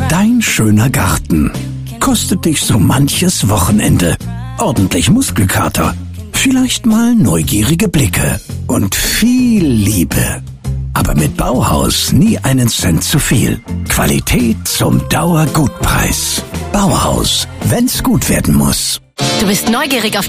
Dein schöner Garten kostet dich so manches Wochenende. Ordentlich Muskelkater, vielleicht mal neugierige Blicke und viel Liebe. Aber mit Bauhaus nie einen Cent zu viel. Qualität zum Dauergutpreis. Bauhaus, wenn's gut werden muss. Du bist neugierig auf